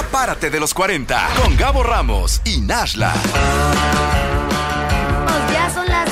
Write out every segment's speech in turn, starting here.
Párate de los 40 con Gabo Ramos y Nashla. Ya son las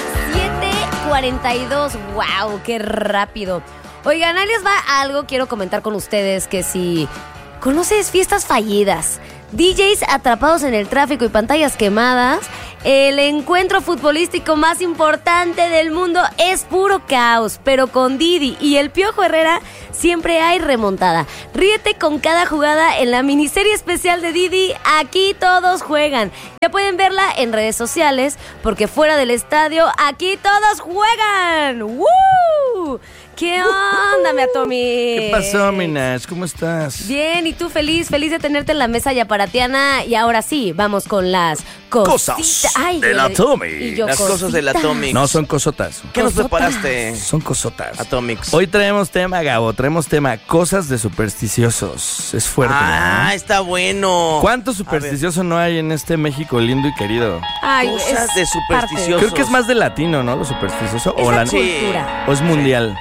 7:42. ¡Wow! ¡Qué rápido! Oigan, ahí les va algo. Quiero comentar con ustedes que si conoces fiestas fallidas, DJs atrapados en el tráfico y pantallas quemadas, el encuentro futbolístico más importante del mundo es puro caos, pero con Didi y el Piojo Herrera siempre hay remontada. Ríete con cada jugada en la miniserie especial de Didi, Aquí Todos Juegan. Ya pueden verla en redes sociales, porque fuera del estadio, aquí todos juegan. ¡Woo! ¿Qué onda, mi Atomi? ¿Qué pasó, Minas? ¿Cómo estás? Bien, ¿y tú feliz de tenerte en la mesa yaparatiana? Y ahora sí, vamos con las cosas del Atomi. Las cosas del Atomics. No, son cosotas. ¿Qué nos preparaste? Son cosotas. Atomics. Hoy traemos tema, Gabo, cosas de supersticiosos. Es fuerte, ¿no? Está bueno. ¿Cuánto supersticioso no hay en este México lindo y querido? Ay, cosas de supersticiosos. Creo que es más de latino, ¿no? Lo supersticioso. Es o la cultura. O es mundial.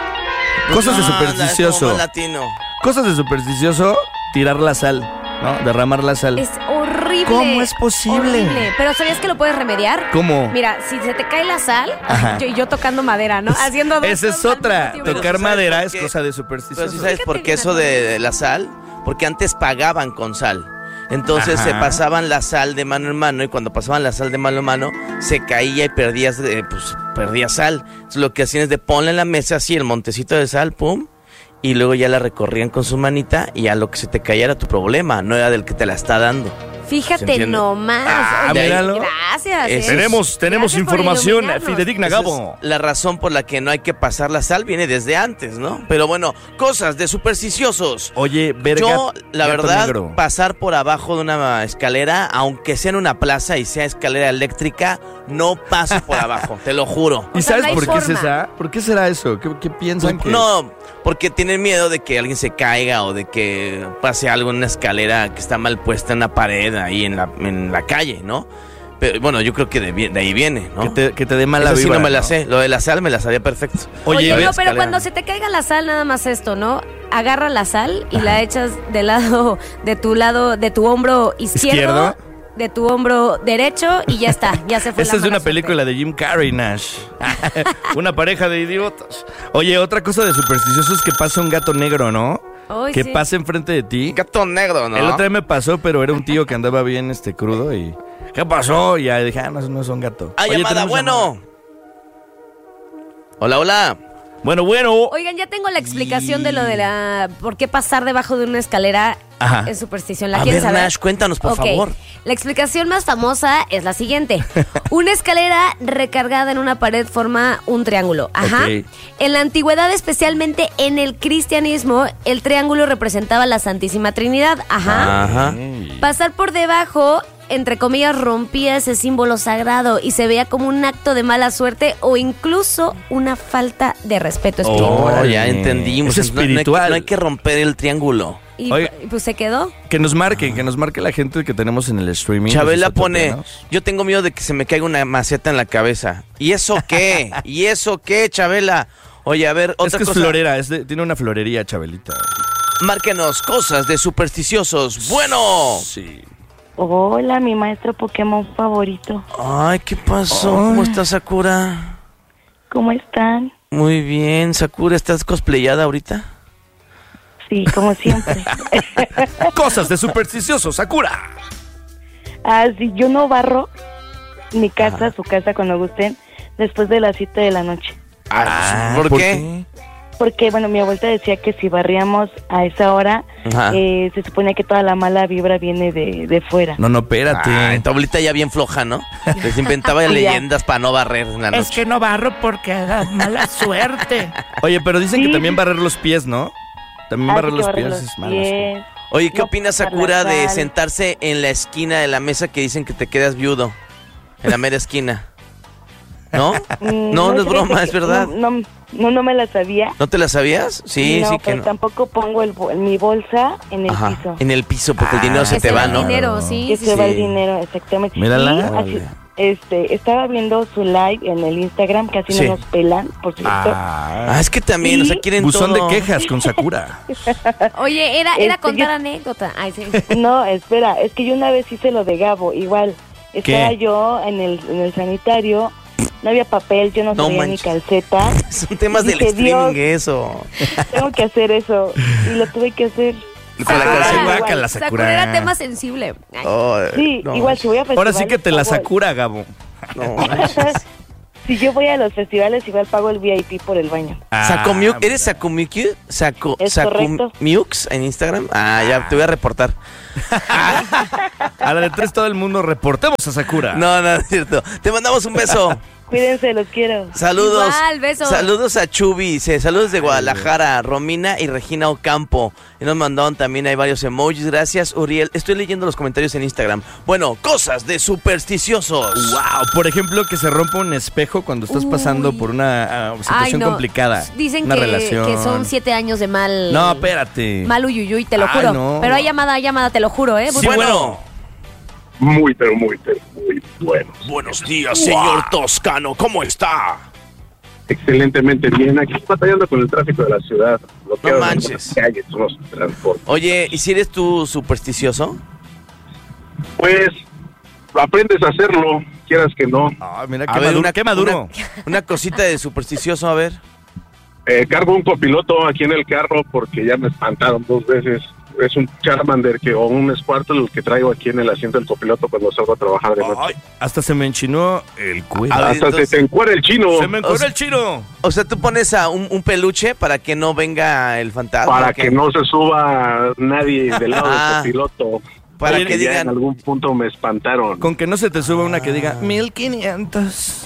Cosas de supersticioso. Latino. Cosas de supersticioso, tirar la sal, ¿no? Derramar la sal. Es horrible. ¿Cómo es posible? Horrible. Pero ¿sabías que lo puedes remediar? ¿Cómo? Mira, si se te cae la sal, yo tocando madera, ¿no? Haciendo dos esa es cosas otra. al mismo tiempo. Tocar madera es qué? cosa de supersticioso. Pero ¿sí sabes por qué eso de la sal? Porque antes pagaban con sal. Entonces se pasaban la sal de mano en mano, y cuando pasaban la sal de mano en mano se caía y perdías sal. Entonces lo que hacían es de ponle en la mesa así el montecito de sal, pum, y luego ya la recorrían con su manita, y a lo que se te caía era tu problema, no era del que te la está dando. Fíjate nomás. Oye, míralo. Gracias. Tenemos Gracias información por iluminarnos. fidedigna, Gabo. La razón por la que no hay que pasar la sal viene desde antes, ¿no? Pero bueno, cosas de supersticiosos. Oye, verga. Yo, la gato verdad, negro. pasar por abajo de una escalera, aunque sea en una plaza y sea escalera eléctrica, no paso por abajo, te lo juro. ¿Y O sea, sabes no hay por qué forma. será? ¿Por qué será eso? ¿Qué piensan que No, porque tienen miedo de que alguien se caiga o de que pase algo en una escalera que está mal puesta en una pared ahí en la calle, ¿no? Pero bueno, yo creo que de ahí viene, ¿no? que te dé mala Esa sí vibra, no me la sé. Lo de la sal me la sabía perfecto. Oye, no, pero escalera. cuando se te caiga la sal, nada más esto, ¿no? Agarra la sal y la echas de tu hombro izquierdo, de tu hombro derecho, y ya está, ya se fue. Esta es de mala una película de Jim Carrey, Nash. Una pareja de idiotas. Oye, otra cosa de supersticioso es que pasa un gato negro, ¿no? Ay, que sí. pasa enfrente de ti. Gato negro, ¿no? El otro día me pasó, pero era un tío que andaba bien crudo y... ¿Qué pasó? Y ya dije, no es un gato. Ah, Oye, llamada, tenemos bueno. Hola. Bueno. Oigan, ya tengo la explicación de lo de por qué pasar debajo de una escalera es superstición. ¿La A quieres ver, saber? Nash, cuéntanos, por Ok. favor. La explicación más famosa es la siguiente. Una escalera recargada en una pared forma un triángulo. Ajá. Ok. En la antigüedad, especialmente en el cristianismo, el triángulo representaba la Santísima Trinidad. Ajá. Pasar por debajo, entre comillas, rompía ese símbolo sagrado y se veía como un acto de mala suerte o incluso una falta de respeto espiritual. Oh, ya entendimos. Es espiritual. No hay que romper el triángulo. Y Oiga. pues se quedó. Que nos marque la gente que tenemos en el streaming. Chabela los pone, atopianos. yo tengo miedo de que se me caiga una maceta en la cabeza. ¿Y eso qué? ¿Y eso qué, Chabela? Oye, a ver, Es otra que es cosa. florera, tiene una florería, Chabelita. Márquenos cosas de supersticiosos. Bueno. Sí. Hola, mi maestro Pokémon favorito. Ay, ¿qué pasó? ¿Cómo estás, Sakura? ¿Cómo están? Muy bien, Sakura, ¿estás cosplayada ahorita? Sí, como siempre. Cosas de supersticiosos, Sakura. Si yo no barro mi casa, su casa, cuando gusten, después de las 7 de la noche. ¿Por qué? Porque, bueno, mi abuelita decía que si barríamos a esa hora, Ajá. se supone que toda la mala vibra viene de fuera. No, espérate. Ay, tu abuelita ya bien floja, ¿no? Les inventaba leyendas para no barrer en la noche. Es que no barro porque da mala suerte. Oye, pero dicen Sí. que también barrer los pies, ¿no? También barrer Hay que los barrer pies los es malo. pies. Oye, ¿qué No opinas, pisar la Sakura, de sal. sentarse en la esquina de la mesa que dicen que te quedas viudo? En la mera esquina. ¿No? No es broma, fíjate es que verdad. No me la sabía. ¿No te la sabías? Sí, no, sí que pero no. tampoco pongo mi bolsa en el Ajá, piso. en el piso, porque el dinero se Que te va, el ¿no? dinero, sí. Que sí, se va sí. el dinero, exactamente. Mírala. Y estaba viendo su live en el Instagram, casi Sí. no nos pelan, por cierto. Es que también, o sea, quieren Buzón todo. de quejas con Sakura. Oye, era contar anécdota. Ay, sí. No, espera, es que yo una vez hice lo de Gabo, igual. Estaba ¿Qué? yo en el sanitario, no había papel, yo no No sabía ni manches. calceta. Son temas del Dije, streaming, Dios. eso. Tengo que hacer eso, y lo tuve que hacer. Con la Ay, canción. guácala, Sakura era Sakura. tema sensible. Ay. Sí, no, igual si voy a festivales... Ahora sí que te la pago- Sakura, Gabo. No, manches. Si yo voy a los festivales, igual pago el VIP por el baño. Sacomiuk, mira. ¿eres Sacomiuk? Es correcto. Sacomiux en Instagram. Ya te voy a reportar. A la de 3 todo el mundo reportemos a Sakura. No, es cierto. Te mandamos un beso. Cuídense, los quiero. Saludos. Igual, besos. Saludos a Chubi. Saludos de Guadalajara, Romina y Regina Ocampo. Y nos mandaron también, hay varios emojis. Gracias, Uriel. Estoy leyendo los comentarios en Instagram. Bueno, cosas de supersticiosos. Wow, por ejemplo, que se rompa un espejo cuando estás pasando Uy. por una situación Ay, no. complicada. Dicen una que relación. son 7 años de mal. No, espérate. Mal uyuyuy, te lo Ay, juro. no. Pero hay llamada, te lo juro, ¿eh? Sí, bueno. Muy bueno. Buenos días, señor Toscano. ¿Cómo está? Excelentemente bien. Aquí batallando con el tráfico de la ciudad. Bloqueado No en manches. algunas calles, unos transportes. Oye, ¿y si eres tú supersticioso? Pues aprendes a hacerlo, quieras que no. Ay, mira, A qué, ver, maduro, qué maduro. Una cosita de supersticioso, a ver. Cargo un copiloto aquí en el carro porque ya me espantaron 2 veces. Es un Charmander o un Squirtle que traigo aquí en el asiento del copiloto cuando salgo a trabajar de noche. Ay, hasta se me enchinó el cuello. A ver, Hasta entonces- se te encuera el chino Se me encuentra el chino. O sea, tú pones a un peluche para que no venga el fantasma. para ¿o qué? que no se suba nadie del lado Ah. del copiloto. Para Porque que ya digan- en algún punto me espantaron. Con que no se te suba una que diga 1500.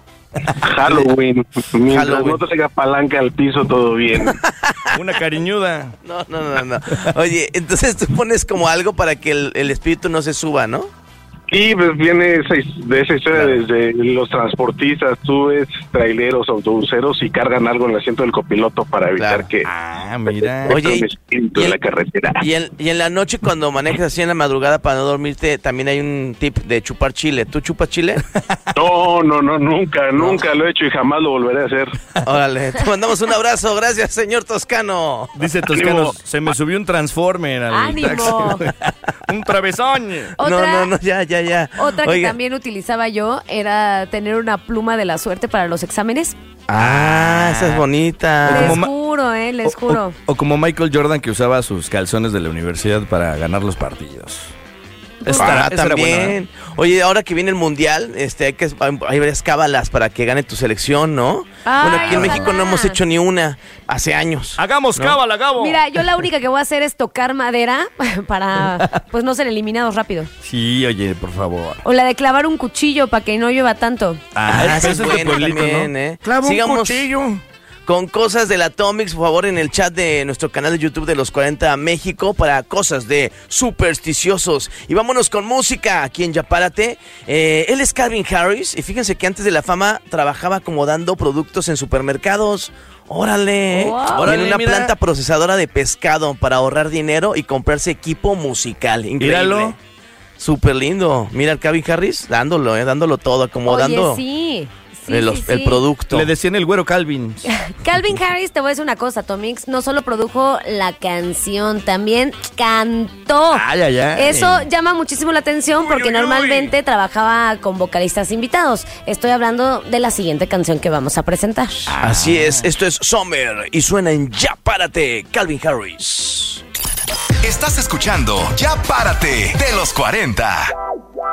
Halloween. Mientras Halloween. no te traiga palanca al piso, todo bien. Una cariñuda. No. Oye, entonces tú pones como algo para que el espíritu no se suba, ¿no? Y pues viene de esa historia desde los transportistas, tú ves traileros, autobuseros y cargan algo en el asiento del copiloto para evitar Claro. que Ah, mira. Oye, mi espíritu en la carretera. Y en la noche cuando manejas así en la madrugada para no dormirte, también hay un tip de chupar chile. ¿Tú chupas chile? No, nunca lo he hecho y jamás lo volveré a hacer. Órale, te mandamos un abrazo. Gracias, señor Toscano. Dice Toscano, Ánimo. se me subió un Transformer al ¡Ánimo! taxi. Un travesón. Otra, No, ya. Otra que Oiga. también utilizaba yo era tener una pluma de la suerte para los exámenes. Esa es bonita. Como Les ma- juro, les juro. O como Michael Jordan que usaba sus calzones de la universidad para ganar los partidos. Esa era También. buena, ¿eh? Oye, ahora que viene el mundial, hay varias cábalas para que gane tu selección, ¿no? Ay, Bueno, aquí en ojalá. México no hemos hecho ni una hace años. Hagamos cábala, Gabo. Mira, yo la única que voy a hacer es tocar madera para pues no ser eliminados rápido. Sí, oye, por favor. O la de clavar un cuchillo para que no llueva tanto. esa pero es ese de buena pueblito, también, ¿no? ¿eh? Clava un Sigamos cuchillo. con cosas de la Atomics, por favor, en el chat de nuestro canal de YouTube de los 40 México para cosas de supersticiosos. Y vámonos con música aquí en Ya Párate. Él es Calvin Harris y fíjense que antes de la fama trabajaba como dando productos en supermercados. Órale, Wow. Órale, una mira. planta procesadora de pescado para ahorrar dinero y comprarse equipo musical. Increíble. Míralo. Súper lindo. Mira al Calvin Harris dándolo todo, acomodando Oye, sí. Sí, el sí. producto. Le decían el güero Calvin. Calvin Harris, te voy a decir una cosa, Tomix, no solo produjo la canción, también cantó. Ay, ay, ay. Eso llama muchísimo la atención porque normalmente trabajaba con vocalistas invitados. Estoy hablando de la siguiente canción que vamos a presentar. Así es, esto es Summer y suena en Ya Párate, Calvin Harris. Estás escuchando Ya Párate de los 40.